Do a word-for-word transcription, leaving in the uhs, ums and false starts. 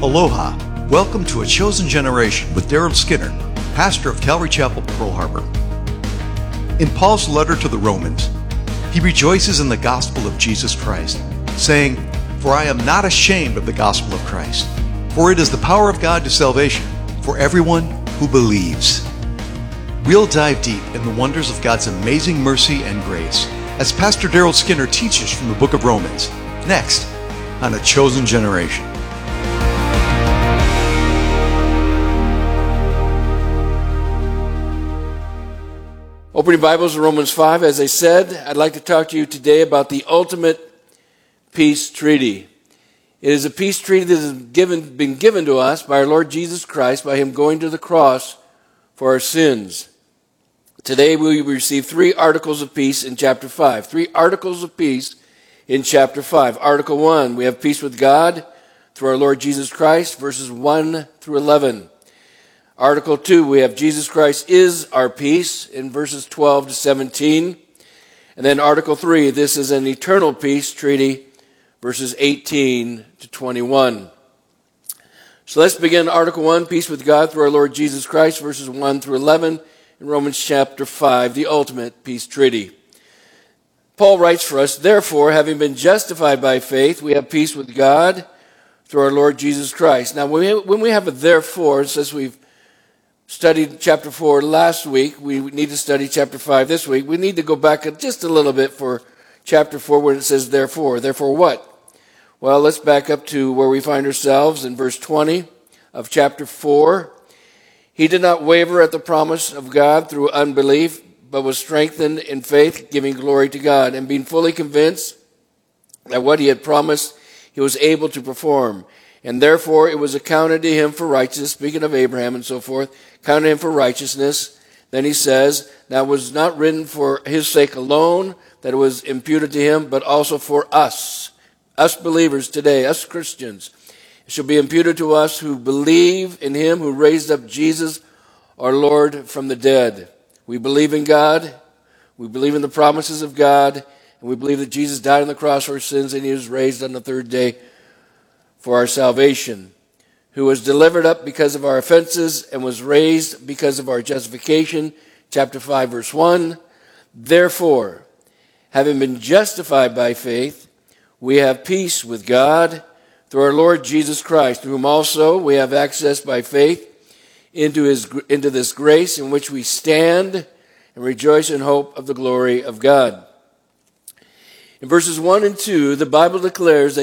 Aloha. Welcome to A Chosen Generation with Daryl Skinner, pastor of Calvary Chapel, Pearl Harbor. In Paul's letter to the Romans, he rejoices in the gospel of Jesus Christ, saying, "For I am not ashamed of the gospel of Christ, for it is the power of God to salvation for everyone who believes." We'll dive deep in the wonders of God's amazing mercy and grace as Pastor Daryl Skinner teaches from the book of Romans, next on A Chosen Generation. Opening Bibles to Romans five, as I said, I'd like to talk to you today about the ultimate peace treaty. It is a peace treaty that has given, been given to us by our Lord Jesus Christ, by Him going to the cross for our sins. Today we receive three articles of peace in chapter five. Three articles of peace in chapter five. Article one, we have peace with God through our Lord Jesus Christ, verses one through eleven. Article two, we have Jesus Christ is our peace in verses twelve to seventeen. And then Article three, this is an eternal peace treaty, verses eighteen to twenty-one. So let's begin Article one, peace with God through our Lord Jesus Christ, verses one through eleven in Romans chapter five, the ultimate peace treaty. Paul writes for us, "Therefore, having been justified by faith, we have peace with God through our Lord Jesus Christ." Now, when we have a therefore, since we've studied chapter four last week, we need to study chapter five this week. We need to go back just a little bit for chapter four where it says therefore. Therefore what? Well, let's back up to where we find ourselves in verse twenty of chapter four. "He did not waver at the promise of God through unbelief, but was strengthened in faith, giving glory to God, and being fully convinced that what he had promised he was able to perform. And therefore it was accounted to him for righteousness," speaking of Abraham and so forth, "counted him for righteousness." Then he says, "Now it was not written for his sake alone that it was imputed to him, but also for us." Us believers today, us Christians. "It shall be imputed to us who believe in him who raised up Jesus our Lord from the dead." We believe in God. We believe in the promises of God. And we believe that Jesus died on the cross for our sins and he was raised on the third day for our salvation, who was delivered up because of our offenses and was raised because of our justification. Chapter five, verse one. "Therefore, having been justified by faith, we have peace with God through our Lord Jesus Christ, through whom also we have access by faith into his into this grace in which we stand and rejoice in hope of the glory of God." In verses one and two, the Bible declares that